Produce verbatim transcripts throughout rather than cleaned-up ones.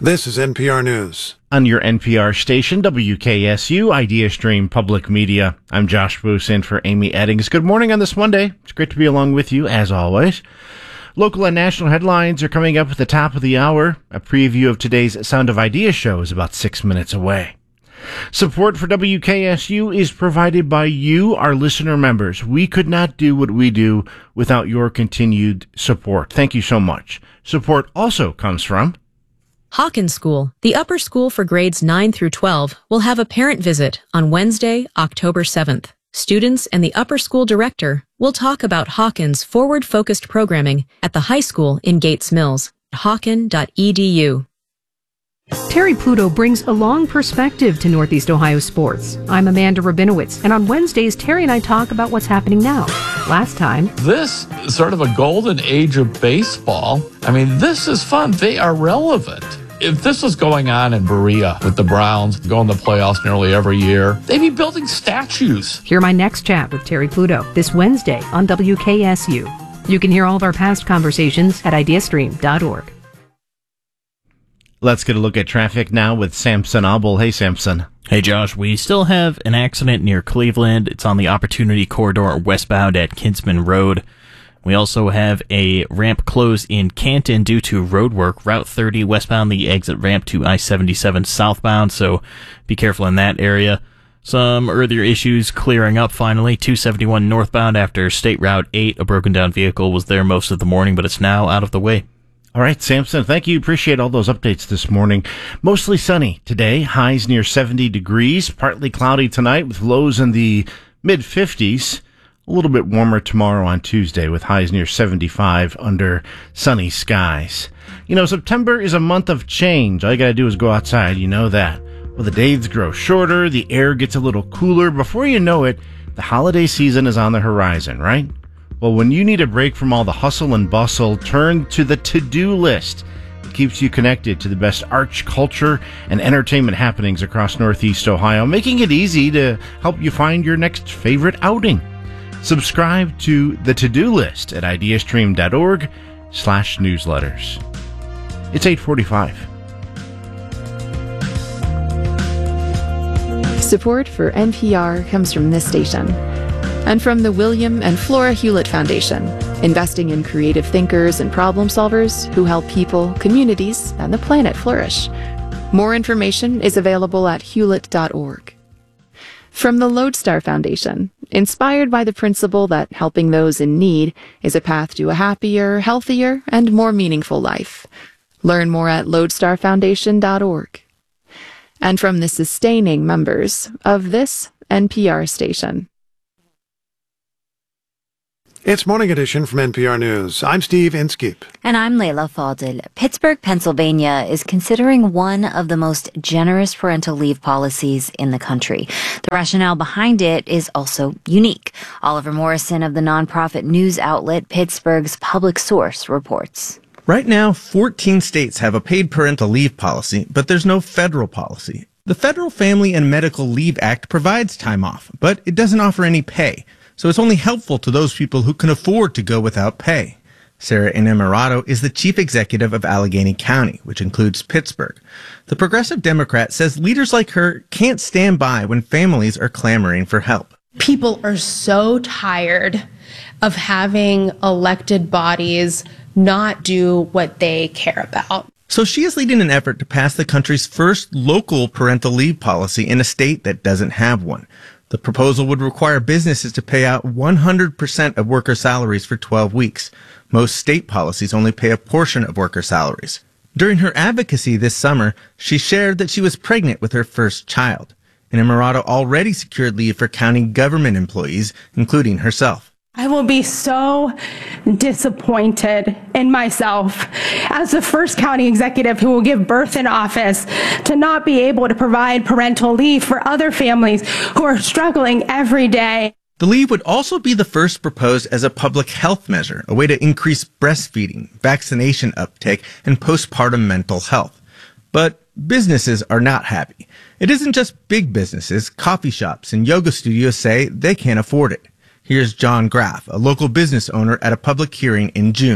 This is N P R News. On your N P R station, W K S U, Idea Stream Public Media. I'm Josh Boos in for Amy Eddings. Good morning on this Monday. It's great to be along with you, as always. Local and national headlines are coming up at the top of the hour. A preview of today's Sound of Ideas show is about six minutes away. Support for W K S U is provided by you, our listener members. We could not do what we do without your continued support. Thank you so much. Support also comes from Hawkins School, the upper school for grades nine through twelve, will have a parent visit on Wednesday, October seventh. Students and the upper school director will talk about Hawkins' forward-focused programming at the high school in Gates Mills. Hawken dot e d u. Terry Pluto brings a long perspective to Northeast Ohio sports. I'm Amanda Rabinowitz, and on Wednesdays, Terry and I talk about what's happening now. Last time, this is sort of a golden age of baseball. I mean, this is fun. They are relevant. If this was going on in Berea with the Browns, going to the playoffs nearly every year, they'd be building statues. Hear my next chat with Terry Pluto this Wednesday on W K S U. You can hear all of our past conversations at ideastream dot org. Let's get a look at traffic now with Samson Obel. Hey, Samson. Hey, Josh. We still have an accident near Cleveland. It's on the Opportunity Corridor westbound at Kinsman Road. We also have a ramp closed in Canton due to road work. Route thirty westbound, the exit ramp to I seventy-seven southbound, so be careful in that area. Some earlier issues clearing up finally. two seventy-one northbound after State Route eight. A broken down vehicle was there most of the morning, but it's now out of the way. All right, Samson, thank you. Appreciate all those updates this morning. Mostly sunny today, highs near seventy degrees, partly cloudy tonight with lows in the mid fifties. A little bit warmer tomorrow on Tuesday with highs near seventy-five under sunny skies. You know, September is a month of change. All you got to do is go outside. You know that. Well, the days grow shorter. The air gets a little cooler. Before you know it, the holiday season is on the horizon, right? Well, when you need a break from all the hustle and bustle, turn to the to-do list. It keeps you connected to the best arts, culture, and entertainment happenings across Northeast Ohio, making it easy to help you find your next favorite outing. Subscribe to the to-do list at ideastream dot org slash newsletters. It's eight forty-five. Support for N P R comes from this station and from the William and Flora Hewlett Foundation, investing in creative thinkers and problem solvers who help people, communities, and the planet flourish. More information is available at hewlett dot org. From the Lodestar Foundation, inspired by the principle that helping those in need is a path to a happier, healthier, and more meaningful life. Learn more at lodestar foundation dot org. And from the sustaining members of this N P R station. It's Morning Edition from N P R News. I'm Steve Inskeep. And I'm Layla Fadil. Pittsburgh, Pennsylvania is considering one of the most generous parental leave policies in the country. The rationale behind it is also unique. Oliver Morrison of the nonprofit news outlet Pittsburgh's Public Source reports. Right now, fourteen states have a paid parental leave policy, but there's no federal policy. The Federal Family and Medical Leave Act provides time off, but it doesn't offer any pay. So it's only helpful to those people who can afford to go without pay. Sarah Innamorato is the chief executive of Allegheny County, which includes Pittsburgh. The progressive Democrat says leaders like her can't stand by when families are clamoring for help. People are so tired of having elected bodies not do what they care about. So she is leading an effort to pass the country's first local parental leave policy in a state that doesn't have one. The proposal would require businesses to pay out one hundred percent of worker salaries for twelve weeks. Most state policies only pay a portion of worker salaries. During her advocacy this summer, she shared that she was pregnant with her first child. Innamorato already secured leave for county government employees, including herself. I will be so disappointed in myself as the first county executive who will give birth in office to not be able to provide parental leave for other families who are struggling every day. The leave would also be the first proposed as a public health measure, a way to increase breastfeeding, vaccination uptake, and postpartum mental health. But businesses are not happy. It isn't just big businesses. Coffee shops and yoga studios say they can't afford it. Here's John Graff, a local business owner at a public hearing in June.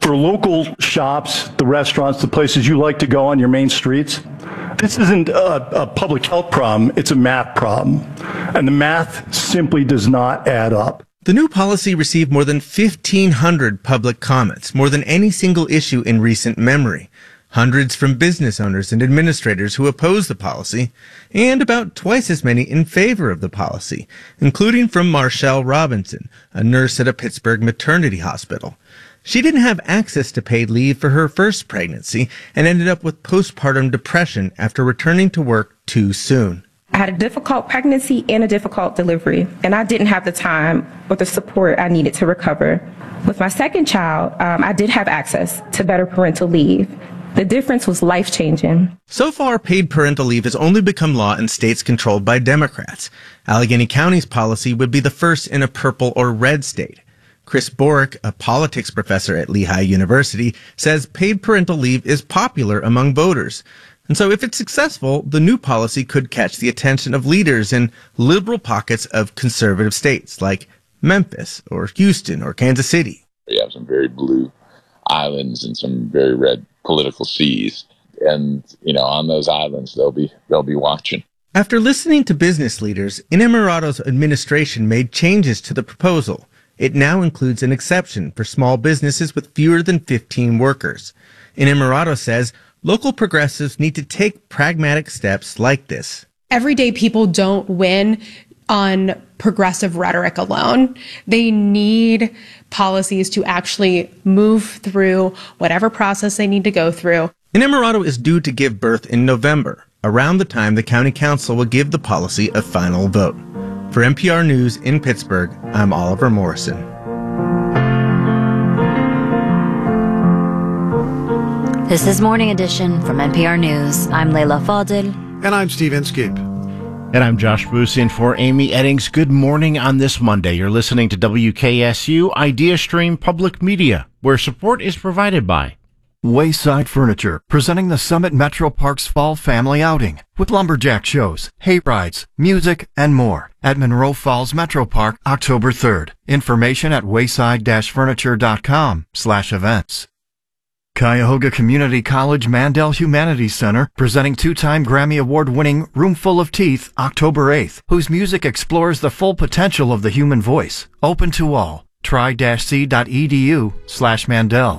For local shops, the restaurants, the places you like to go on your main streets, this isn't a, a public health problem, it's a math problem. And the math simply does not add up. The new policy received more than fifteen hundred public comments, more than any single issue in recent memory. Hundreds from business owners and administrators who oppose the policy, and about twice as many in favor of the policy, including from Marshall Robinson, a nurse at a Pittsburgh maternity hospital. She didn't have access to paid leave for her first pregnancy and ended up with postpartum depression after returning to work too soon. I had a difficult pregnancy and a difficult delivery, and I didn't have the time or the support I needed to recover. With my second child, um, I did have access to better parental leave. The difference was life-changing. So far, paid parental leave has only become law in states controlled by Democrats. Allegheny County's policy would be the first in a purple or red state. Chris Borick, a politics professor at Lehigh University, says paid parental leave is popular among voters. And so if it's successful, the new policy could catch the attention of leaders in liberal pockets of conservative states like Memphis or Houston or Kansas City. You have some very blue islands and some very red political seas. And, you know, on those islands, they'll be they'll be watching. After listening to business leaders, Inamorado's administration made changes to the proposal. It now includes an exception for small businesses with fewer than fifteen workers. Inamorado says local progressives need to take pragmatic steps like this. Everyday people don't win on progressive rhetoric alone. They need policies to actually move through whatever process they need to go through. Inamorado is due to give birth in November, around the time the county council will give the policy a final vote. For N P R News in Pittsburgh, I'm Oliver Morrison. This is Morning Edition from N P R News. I'm Leila Fadil. And I'm Steve Inskeep. And I'm Josh Bruce in for Amy Eddings. Good morning on this Monday. You're listening to W K S U IdeaStream Public Media, where support is provided by Wayside Furniture, presenting the Summit Metro Parks Fall Family Outing with lumberjack shows, hay rides, music, and more at Monroe Falls Metro Park, October third. Information at wayside-furniture.com slash events. Cuyahoga Community College Mandel Humanities Center, presenting two-time Grammy Award-winning Roomful of Teeth, October eighth, whose music explores the full potential of the human voice. Open to all. Try-c.edu slash Mandel.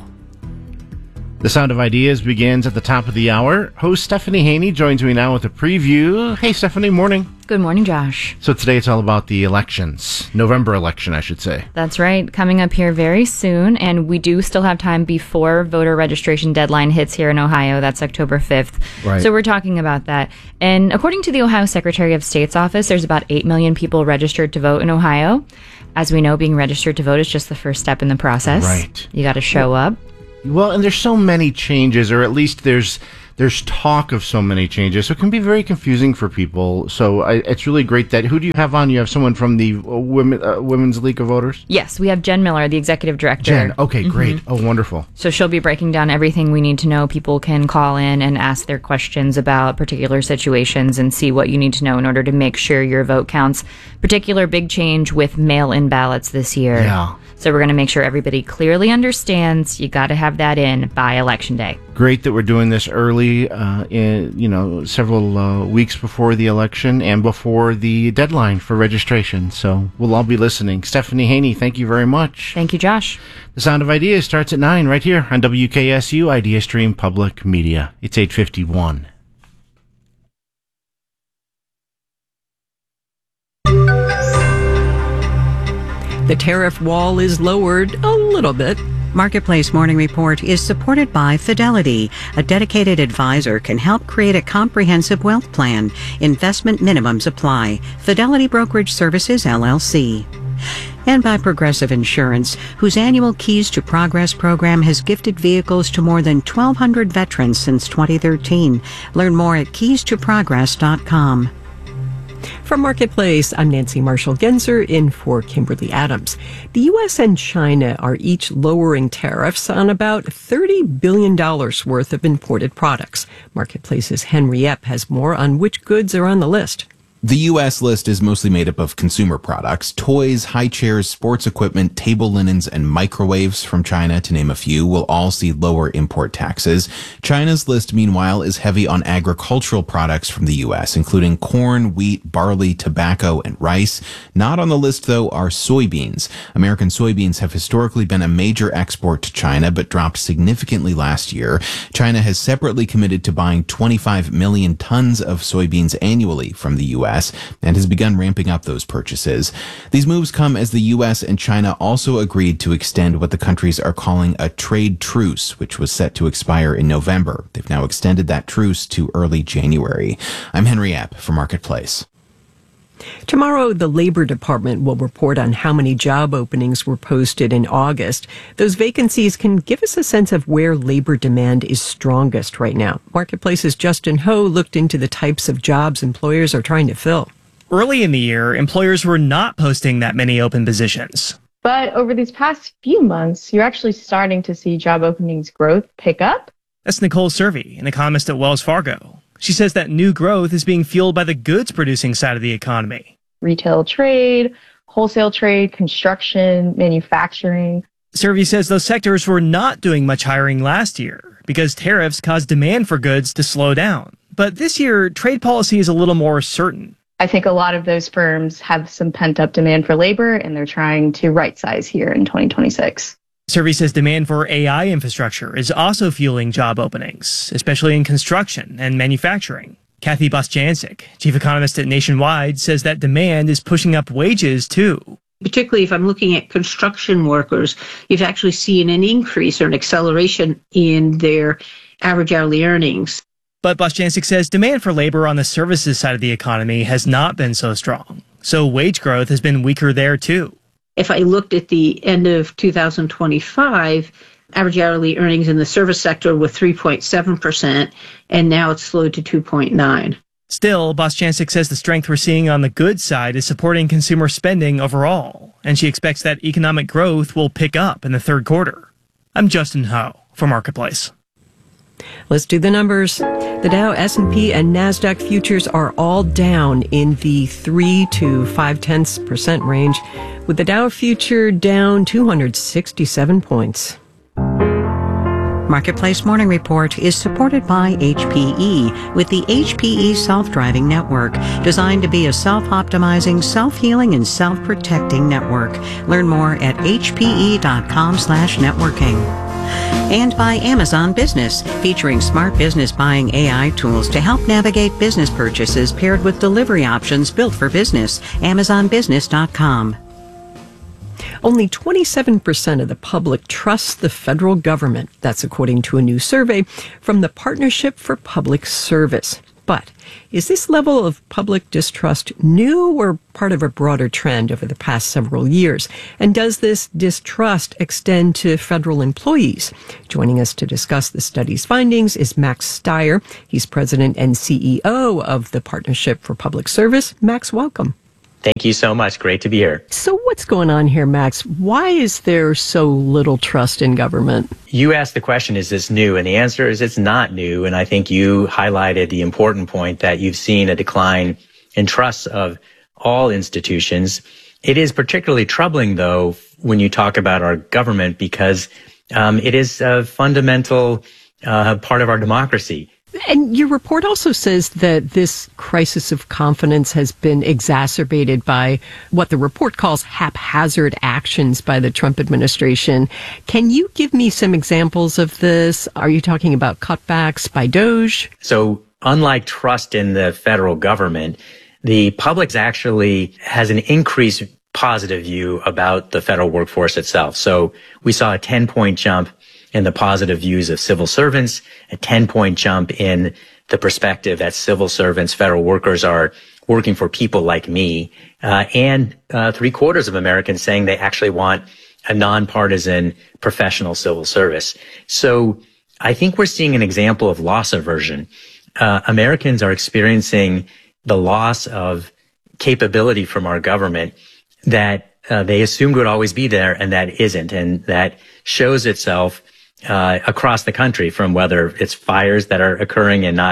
The Sound of Ideas begins at the top of the hour. Host Stephanie Haney joins me now with a preview. Hey, Stephanie, morning. Good morning, Josh. So today it's all about the elections. November election, I should say. That's right. Coming up here very soon, and we do still have time before voter registration deadline hits here in Ohio. That's October fifth. Right. So we're talking about that. And according to the Ohio Secretary of State's office, there's about eight million people registered to vote in Ohio. As we know, being registered to vote is just the first step in the process. Right. You got to show up. Well, and there's so many changes, or at least there's there's talk of so many changes, so it can be very confusing for people. So I, it's really great that, who do you have on? You have someone from the Women, uh, Women's League of Voters? Yes, we have Jen Miller, the executive director. Jen, okay, Mm-hmm. great. Oh, wonderful. So she'll be breaking down everything we need to know. People can call in and ask their questions about particular situations and see what you need to know in order to make sure your vote counts. Particular big change with mail-in ballots this year. Yeah. So we're going to make sure everybody clearly understands you got to have that in by Election Day. Great that we're doing this early, uh, in, you know, several uh, weeks before the election and before the deadline for registration. So we'll all be listening. Stephanie Haney, thank you very much. Thank you, Josh. The Sound of Ideas starts at nine right here on W K S U IdeaStream Public Media. It's eight fifty-one. The tariff wall is lowered a little bit. Marketplace Morning Report is supported by Fidelity. A dedicated advisor can help create a comprehensive wealth plan. Investment minimums apply. Fidelity Brokerage Services, L L C. And by Progressive Insurance, whose annual Keys to Progress program has gifted vehicles to more than twelve hundred veterans since twenty thirteen. Learn more at keys to progress dot com. From Marketplace, I'm Nancy Marshall-Genzer in for Kimberly Adams. The U S and China are each lowering tariffs on about thirty billion dollars worth of imported products. Marketplace's Henry Epp has more on which goods are on the list. The U S list is mostly made up of consumer products, toys, high chairs, sports equipment, table linens, and microwaves from China, to name a few, will all see lower import taxes. China's list, meanwhile, is heavy on agricultural products from the U S, including corn, wheat, barley, tobacco, and rice. Not on the list, though, are soybeans. American soybeans have historically been a major export to China, but dropped significantly last year. China has separately committed to buying twenty-five million tons of soybeans annually from the U S and has begun ramping up those purchases. These moves come as the U S and China also agreed to extend what the countries are calling a trade truce, which was set to expire in November. They've now extended that truce to early January. I'm Henry Epp for Marketplace. Tomorrow, the Labor Department will report on how many job openings were posted in August. Those vacancies can give us a sense of where labor demand is strongest right now. Marketplace's Justin Ho looked into the types of jobs employers are trying to fill. Early in the year, employers were not posting that many open positions. But over these past few months, you're actually starting to see job openings growth pick up. That's Nicole Servi, an economist at Wells Fargo. She says that new growth is being fueled by the goods-producing side of the economy. Retail trade, wholesale trade, construction, manufacturing. Servi says those sectors were not doing much hiring last year because tariffs caused demand for goods to slow down. But this year, trade policy is a little more certain. I think a lot of those firms have some pent-up demand for labor, and they're trying to right-size here in twenty twenty-six. Servi says demand for A I infrastructure is also fueling job openings, especially in construction and manufacturing. Kathy Bostjancic, chief economist at Nationwide, says that demand is pushing up wages too. Particularly if I'm looking at construction workers, you've actually seen an increase or an acceleration in their average hourly earnings. But Bostjancic says demand for labor on the services side of the economy has not been so strong. So wage growth has been weaker there too. If I looked at the end of two thousand twenty-five, average hourly earnings in the service sector were three point seven percent, and now it's slowed to two point nine. Still, Bostjancic says the strength we're seeing on the goods side is supporting consumer spending overall, and she expects that economic growth will pick up in the third quarter. I'm Justin Ho for Marketplace. Let's do the numbers. The Dow, S and P, and NASDAQ futures are all down in the three to five tenths percent range, with the Dow future down two hundred sixty-seven points. Marketplace Morning Report is supported by H P E with the H P E Self-Driving Network, designed to be a self-optimizing, self-healing, and self-protecting network. Learn more at hpe.com slash networking. And by Amazon Business, featuring smart business buying A I tools to help navigate business purchases paired with delivery options built for business. amazon business dot com. Only twenty-seven percent of the public trusts the federal government. That's according to a new survey from the Partnership for Public Service. But is this level of public distrust new or part of a broader trend over the past several years? And does this distrust extend to federal employees? Joining us to discuss the study's findings is Max Stier. He's president and C E O of the Partnership for Public Service. Max, welcome. Thank you so much. Great to be here. So what's going on here, Max? Why is there so little trust in government? You asked the question, is this new? And the answer is it's not new. And I think you highlighted the important point that you've seen a decline in trust of all institutions. It is particularly troubling, though, when you talk about our government, because um, it is a fundamental uh, part of our democracy. And your report also says that this crisis of confidence has been exacerbated by what the report calls haphazard actions by the Trump administration. Can you give me some examples of this? Are you talking about cutbacks by DOGE? So unlike trust in the federal government, the public actually has an increased positive view about the federal workforce itself. So we saw a ten-point jump in the positive views of civil servants, a ten-point jump in the perspective that civil servants, federal workers are working for people like me, uh, and uh, three quarters of Americans saying they actually want a nonpartisan professional civil service. So I think we're seeing an example of loss aversion. Uh, Americans are experiencing the loss of capability from our government that uh, they assumed would always be there, and that isn't, and that shows itself uh, across the country, from whether it's fires that are occurring and not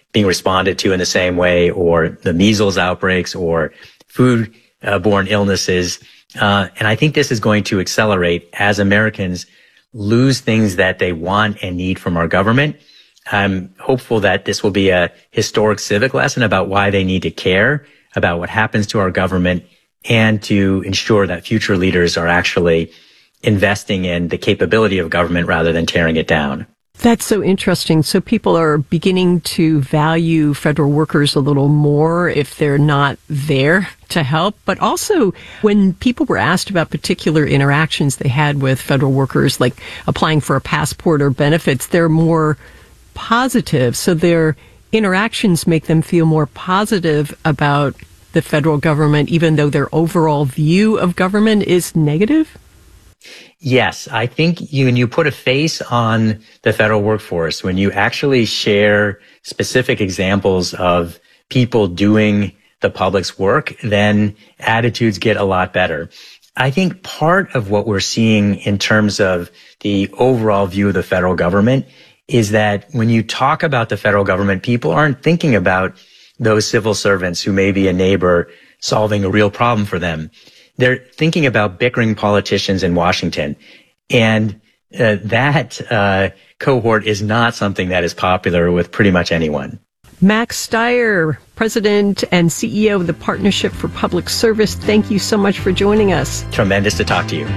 being responded to in the same way, or the measles outbreaks, or food-borne illnesses. Uh, and I think this is going to accelerate as Americans lose things that they want and need from our government. I'm hopeful that this will be a historic civic lesson about why they need to care about what happens to our government, and to ensure that future leaders are actually investing in the capability of government rather than tearing it down. That's so interesting. So people are beginning to value federal workers a little more if they're not there to help. But also, when people were asked about particular interactions they had with federal workers, like applying for a passport or benefits, they're more positive. So their interactions make them feel more positive about the federal government, even though their overall view of government is negative? Yes, I think you, when you put a face on the federal workforce, when you actually share specific examples of people doing the public's work, then attitudes get a lot better. I think part of what we're seeing in terms of the overall view of the federal government is that when you talk about the federal government, people aren't thinking about those civil servants who may be a neighbor solving a real problem for them. They're thinking about bickering politicians in Washington. And uh, that uh, cohort is not something that is popular with pretty much anyone. Max Stier, President and C E O of the Partnership for Public Service, thank you so much for joining us. Tremendous to talk to you.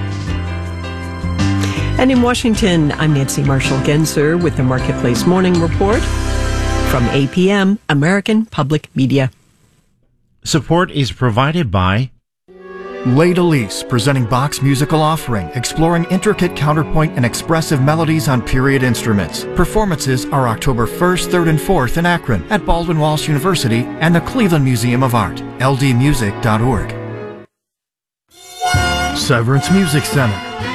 And in Washington, I'm Nancy Marshall-Genzer with the Marketplace Morning Report from A P M, American Public Media. Support is provided by Les Delis, presenting Bach's musical offering, exploring intricate counterpoint and expressive melodies on period instruments. Performances are October first, third, and fourth in Akron at Baldwin Walsh University and the Cleveland Museum of Art, L D music dot org. Severance Music Center.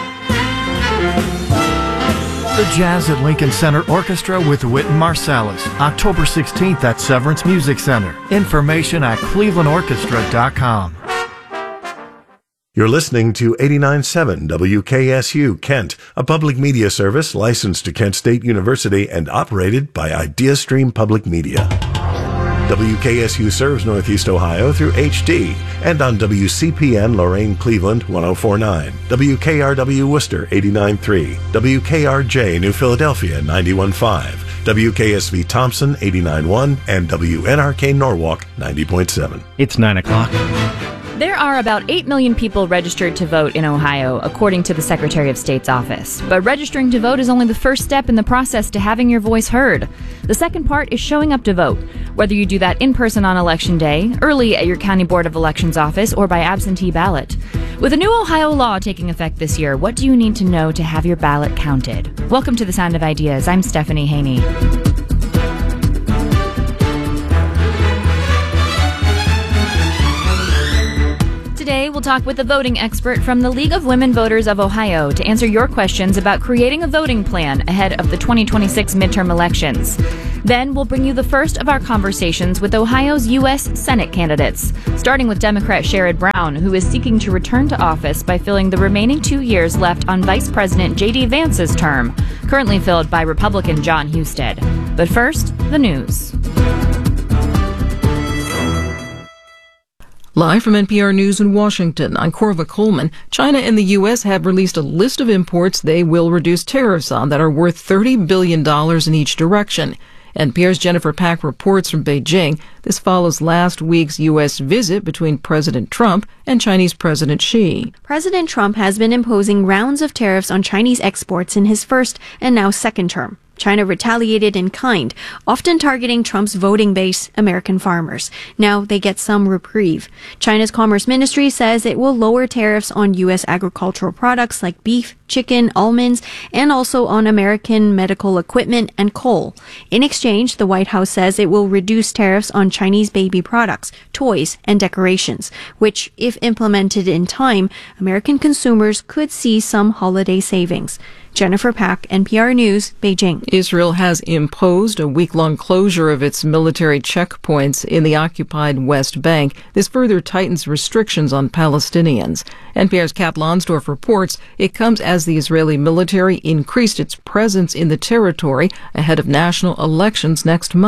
The Jazz at Lincoln Center Orchestra with Wynton Marsalis, October sixteenth at Severance Music Center. Information at cleveland orchestra dot com. You're listening to eighty-nine point seven W K S U Kent, a public media service licensed to Kent State University and operated by IdeaStream Public Media. W K S U serves Northeast Ohio through H D and on W C P N Lorain Cleveland one oh four point nine, W K R W Worcester eighty-nine point three, W K R J New Philadelphia ninety-one point five, W K S V Thompson eighty-nine point one, and W N R K Norwalk ninety point seven. It's nine o'clock. There are about eight million people registered to vote in Ohio, according to the Secretary of State's office. But registering to vote is only the first step in the process to having your voice heard. The second part is showing up to vote, whether you do that in person on Election Day, early at your County Board of Elections office, or by absentee ballot. With a new Ohio law taking effect this year, what do you need to know to have your ballot counted? Welcome to The Sound of Ideas. I'm Stephanie Haney. Today, we'll talk with a voting expert from the League of Women Voters of Ohio to answer your questions about creating a voting plan ahead of the twenty twenty-six midterm elections. Then, we'll bring you the first of our conversations with Ohio's U S Senate candidates, starting with Democrat Sherrod Brown, who is seeking to return to office by filling the remaining two years left on Vice President J D Vance's term, currently filled by Republican Jon Husted. But first, the news. Live from N P R News in Washington, I'm Corva Coleman. China and the U S have released a list of imports they will reduce tariffs on that are worth thirty billion dollars in each direction. N P R's Jennifer Pack reports from Beijing. This follows last week's U S visit between President Trump and Chinese President Xi. President Trump has been imposing rounds of tariffs on Chinese exports in his first and now second term. China retaliated in kind, often targeting Trump's voting base, American farmers. Now they get some reprieve. China's Commerce Ministry says it will lower tariffs on U S agricultural products like beef, chicken, almonds, and also on American medical equipment and coal. In exchange, the White House says it will reduce tariffs on Chinese baby products, toys, and decorations, which, if implemented in time, American consumers could see some holiday savings. Jennifer Pack, N P R News, Beijing. Israel has imposed a week-long closure of its military checkpoints in the occupied West Bank. This further tightens restrictions on Palestinians. N P R's Kat Lonsdorf reports it comes as the Israeli military increased its presence in the territory ahead of national elections next month.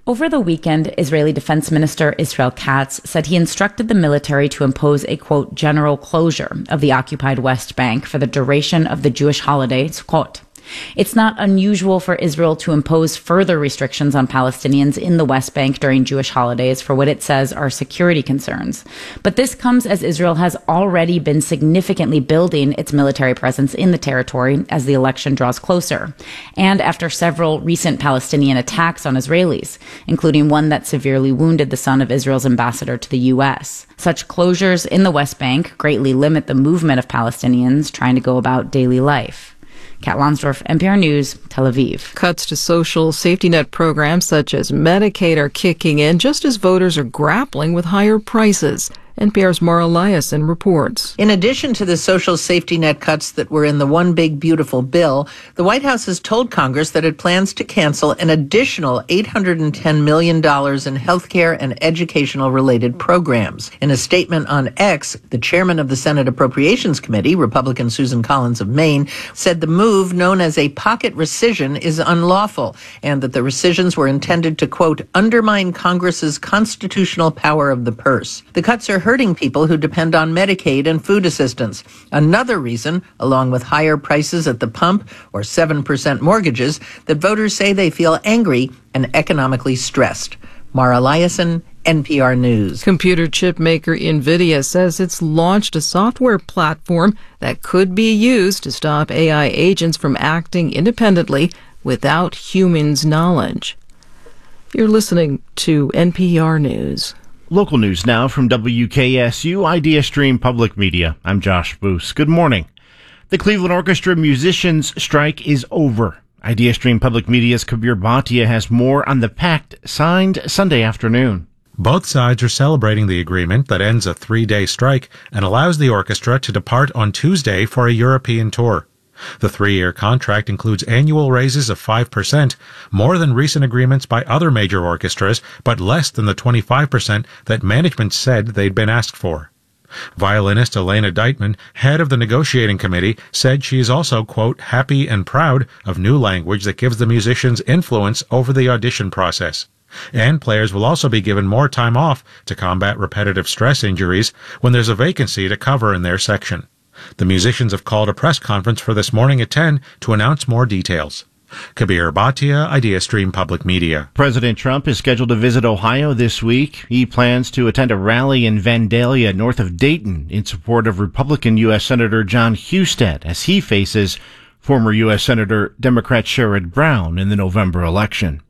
Over the weekend, Israeli Defense Minister Israel Katz said he instructed the military to impose a, quote, general closure of the occupied West Bank for the duration of the Jewish holiday, Sukkot. It's not unusual for Israel to impose further restrictions on Palestinians in the West Bank during Jewish holidays for what it says are security concerns. But this comes as Israel has already been significantly building its military presence in the territory as the election draws closer, and after several recent Palestinian attacks on Israelis, including one that severely wounded the son of Israel's ambassador to the U S. Such closures in the West Bank greatly limit the movement of Palestinians trying to go about daily life. Kat Lonsdorf, N P R News, Tel Aviv. Cuts to social safety net programs such as Medicaid are kicking in just as voters are grappling with higher prices. N P R's Mara Liasson reports. In addition to the social safety net cuts that were in the One Big Beautiful Bill, the White House has told Congress that it plans to cancel an additional eight hundred ten million dollars in healthcare and educational-related programs. In a statement on X, the chairman of the Senate Appropriations Committee, Republican Susan Collins of Maine, said the move, known as a pocket rescission, is unlawful, and that the rescissions were intended to, quote, undermine Congress's constitutional power of the purse. The cuts are hurting people who depend on Medicaid and food assistance. Another reason, along with higher prices at the pump or seven percent mortgages, that voters say they feel angry and economically stressed. Mara Liasson, N P R News. Computer chip maker NVIDIA says it's launched a software platform that could be used to stop A I agents from acting independently without humans' knowledge. You're listening to N P R News. Local news now from W K S U IdeaStream Public Media. I'm Josh Boos. Good morning. The Cleveland Orchestra musicians' strike is over. IdeaStream Public Media's Kabir Bhatia has more on the pact signed Sunday afternoon. Both sides are celebrating the agreement that ends a three-day strike and allows the orchestra to depart on Tuesday for a European tour. The three-year contract includes annual raises of five percent, more than recent agreements by other major orchestras, but less than the twenty-five percent that management said they'd been asked for. Violinist Elena Deitman, head of the negotiating committee, said she is also, quote, happy and proud of new language that gives the musicians influence over the audition process. And players will also be given more time off to combat repetitive stress injuries when there's a vacancy to cover in their section. The musicians have called a press conference for this morning at ten to announce more details. Kabir Bhatia, IdeaStream Public Media. President Trump is scheduled to visit Ohio this week. He plans to attend a rally in Vandalia, north of Dayton, in support of Republican U S Senator John Husted, as he faces former U S Senator Democrat Sherrod Brown in the November election.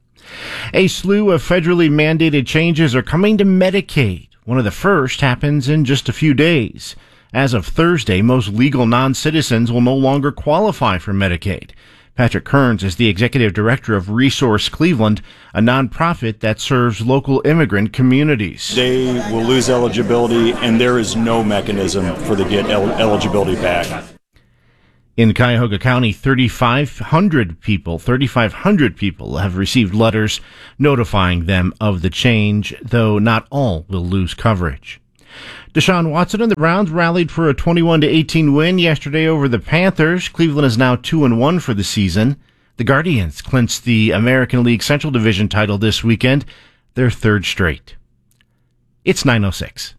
A slew of federally mandated changes are coming to Medicaid. One of the first happens in just a few days. As of Thursday, most legal non-citizens will no longer qualify for Medicaid. Patrick Kearns is the executive director of Resource Cleveland, a nonprofit that serves local immigrant communities. They will lose eligibility, and there is no mechanism for them to get el- eligibility back. In Cuyahoga County, thirty-five hundred people, thirty-five hundred people have received letters notifying them of the change, though not all will lose coverage. Deshaun Watson and the Browns rallied for a twenty-one to eighteen win yesterday over the Panthers. Cleveland is now two and one for the season. The Guardians clinched the American League Central Division title this weekend, their third straight. It's nine oh six.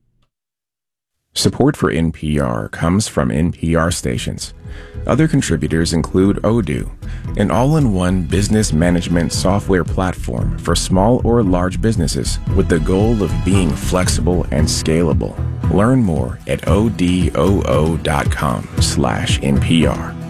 Support for N P R comes from N P R stations. Other contributors include Odoo, an all-in-one business management software platform for small or large businesses with the goal of being flexible and scalable. Learn more at odoo dot com slash N P R.